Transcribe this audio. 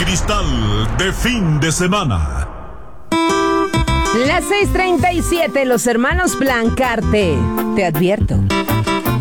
cristal de fin de semana. Las 6:37, los hermanos Blancarte. Te advierto,